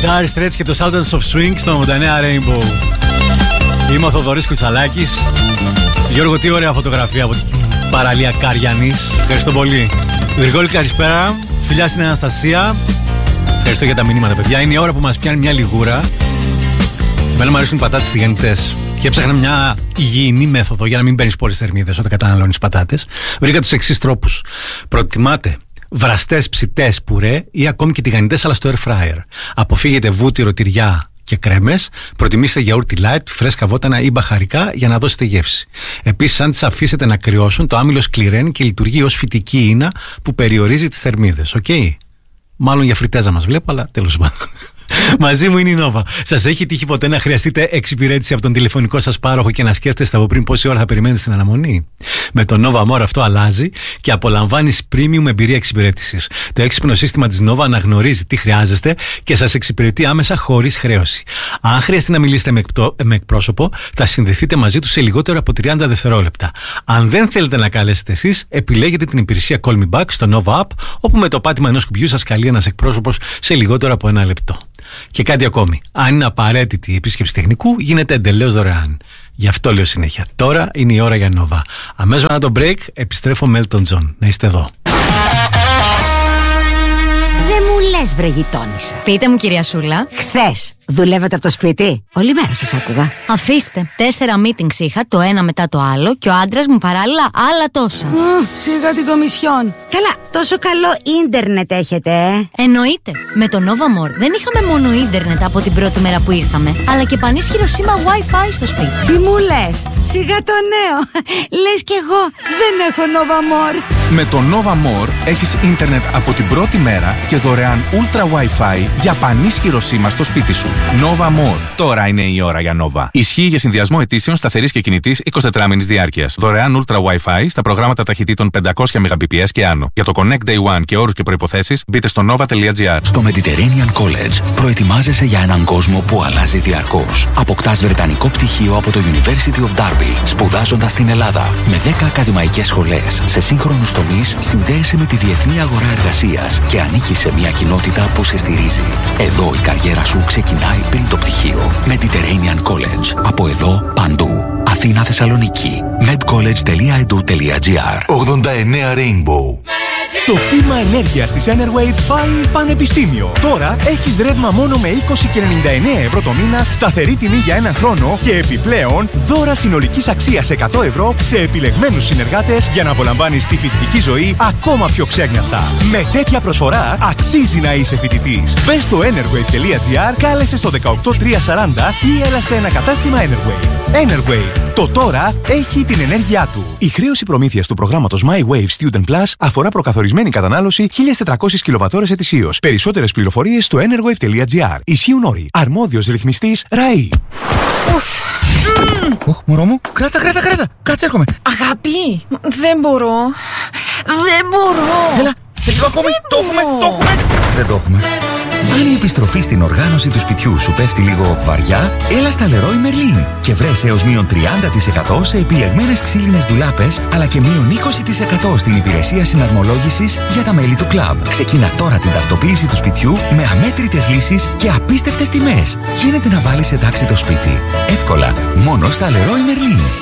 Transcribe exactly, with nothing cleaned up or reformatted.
Dire Straits και το Sultans of Swing στο ογδόντα εννέα Rainbow. Είμαι ο Θοδωρής Κουτσαλάκης. Γιώργο, τι ωραία φωτογραφία από την παραλία Καριανής. Ευχαριστώ πολύ. Γρηγόρη, καλησπέρα. Φιλιά στην Αναστασία. Ευχαριστώ για τα μηνύματα, παιδιά. Είναι η ώρα που μας πιάνει μια λιγούρα. Εμένα μου αρέσουν οι πατάτες τηγανιτές. Και έψαχνα μια υγιεινή μέθοδο για να μην παίρνεις πολλές θερμίδες όταν καταναλώνεις πατάτες. Βρήκα τους εξής τρόπους. Προτιμάτε βραστές, ψητές, πουρέ ή ακόμη και τηγανιτές αλλά στο air fryer. Αποφύγετε βούτυρο, τυριά και κρέμες. Προτιμήστε γιαούρτι light, φρέσκα βότανα ή μπαχαρικά για να δώσετε γεύση. Επίσης, αν τις αφήσετε να κρυώσουν, το άμυλο σκληραίνει και λειτουργεί ως φυτική ίνα που περιορίζει τις θερμίδες. Οκ. Okay? Μάλλον για φριτέζα μας βλέπω, αλλά τέλος πάντων. Μαζί μου είναι η Nova. Σας έχει τύχει ποτέ να χρειαστείτε εξυπηρέτηση από τον τηλεφωνικό σας πάροχο και να σκέφτεστε από πριν πόση ώρα θα περιμένετε στην αναμονή? Με το Nova More αυτό αλλάζει και απολαμβάνεις premium εμπειρία εξυπηρέτησης. Το έξυπνο σύστημα της Nova αναγνωρίζει τι χρειάζεστε και σας εξυπηρετεί άμεσα χωρίς χρέωση. Αν χρειαστεί να μιλήσετε με, εκπτώ, με εκπρόσωπο, θα συνδεθείτε μαζί του σε λιγότερο από τριάντα δευτερόλεπτα. Αν δεν θέλετε να καλέσετε εσείς, επιλέγετε την υπηρεσία Call Me Back στο Nova App, όπου με το πάτημα ενός κουμπιού σας καλεί ένας εκπρόσωπος σε λιγότερο από ένα λεπτό. Και κάτι ακόμη. Αν είναι απαραίτητη η επίσκεψη τεχνικού, γίνεται εντελώς δωρεάν. Γι' αυτό λέω συνέχεια. Τώρα είναι η ώρα για Nova. Αμέσως μετά το break επιστρέφω με Elton John. Να είστε εδώ. Δεν μου λες, βρε γειτόνισσα. Πείτε μου, κυρία Σούλα. Χθες δουλεύατε από το σπίτι? Όλη μέρα σας άκουγα. Αφήστε. Τέσσερα meetings είχα, το ένα μετά το άλλο, και ο άντρας μου παράλληλα άλλα τόσα. Mm, σιγά την κομισιόν. Καλά, τόσο καλό ίντερνετ έχετε, ε? Εννοείται. Με το Nova More δεν είχαμε μόνο ίντερνετ από την πρώτη μέρα που ήρθαμε, αλλά και πανίσχυρο σήμα Wi-Fi στο σπίτι. Τι μου λες? Σιγά το νέο. Λες κι εγώ δεν έχω Nova More. Με το Nova More έχεις ίντερνετ από την πρώτη μέρα και δωρεάν Ultra Wi-Fi για πανίσχυρο σήμα στο σπίτι σου. Nova More. Τώρα είναι η ώρα για Nova. Ισχύει για συνδυασμό ετήσεων σταθερής και κινητής εικοσιτετράωρης διάρκειας. Δωρεάν Ultra Wi-Fi στα προγράμματα ταχυτήτων πεντακόσια Mbps και άνω. Για το Connect Day One και όρους και προϋποθέσεις μπείτε στο nova τελεία gr. Στο Mediterranean College προετοιμάζεσαι για έναν κόσμο που αλλάζει διαρκώς. Αποκτάς βρετανικό πτυχίο από το University of Derby, σπουδάζοντας στην Ελλάδα. Με δέκα ακαδημαϊκές σχολές σε σύγχρονους τομείς, συνδέεσαι με τη διεθνή αγορά εργασίας και ανήκεις σε μια κοινότητα που σε στηρίζει. Εδώ η καριέρα σου ξεκινάει πριν το πτυχίο. Mediterranean College. Από εδώ παντού. Αθήνα, Θεσσαλονίκη. medcollege τελεία edu τελεία gr. ογδόντα εννέα Rainbow. Το κύμα ενέργειας της Enerwave πάει πανεπιστήμιο. Τώρα έχεις ρεύμα μόνο με είκοσι και ενενήντα εννέα ευρώ το μήνα, σταθερή τιμή για ένα χρόνο και επιπλέον δώρα συνολικής αξίας εκατό ευρώ σε επιλεγμένους συνεργάτες για να απολαμβάνεις τη φοιτητική ζωή ακόμα πιο ξέγνιαστα. Με τέτοια προσφορά αξίζει να είσαι φοιτητής. Μπες στο enerwave τελεία gr, κάλεσε στο δεκαοκτώ τριακόσια σαράντα ή έλα σε ένα κατάστημα Enerwave. Enerwave. Το τώρα έχει την ενέργειά του. Η χρέωση προμήθειας του προγράμματος My Wave Student Plus αφορά προκαθορισμένη κατανάλωση χίλιες τετρακόσιες κιλοβατώρες ετησίως. Περισσότερες πληροφορίες στο enerwave τελεία gr. Ισχύουν όροι. Αρμόδιος ρυθμιστής ΡΑΗ. Ουφ. Οχ, μωρό μου, κράτα, κράτα, κράτα. Κάτσε, έρχομαι. Αγάπη, δεν μπορώ. Δεν μπορώ. Έλα, λίγο ακόμη. Το έχουμε, το έχουμε. Δεν το έχουμε. Αν η επιστροφή στην οργάνωση του σπιτιού σου πέφτει λίγο βαριά, έλα στα Leroy Merlin και βρες έως μείον τριάντα τοις εκατό σε επιλεγμένες ξύλινες ντουλάπες, αλλά και μείον είκοσι τοις εκατό στην υπηρεσία συναρμολόγησης για τα μέλη του κλαμπ. Ξεκίνα τώρα την τακτοποίηση του σπιτιού με αμέτρητες λύσεις και απίστευτες τιμές. Γίνεται να βάλεις εντάξει το σπίτι. Εύκολα, μόνο στα Leroy Merlin.